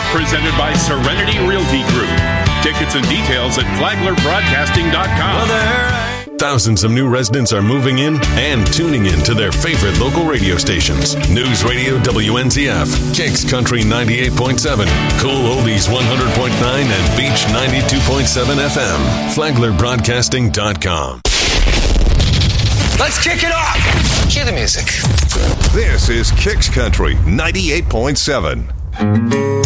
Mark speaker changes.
Speaker 1: Presented by Serenity Realty Group. Tickets and details at flaglerbroadcasting.com.
Speaker 2: Thousands of new residents are moving in and tuning in to their favorite local radio stations. News Radio WNZF, Kicks Country 98.7, Cool Oldies 100.9, and Beach 92.7 FM. flaglerbroadcasting.com.
Speaker 3: Let's kick it off! Cue the music.
Speaker 4: This is Kicks Country 98.7.